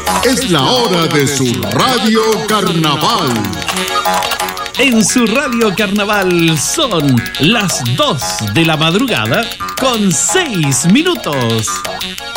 Es la hora de su Radio Carnaval. En su Radio Carnaval son las 2 de la madrugada con 6 minutos.